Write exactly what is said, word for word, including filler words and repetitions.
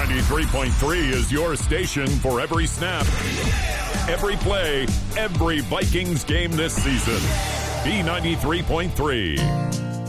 ninety-three point three is your station for every snap, every play, every Vikings game this season. B ninety-three point three.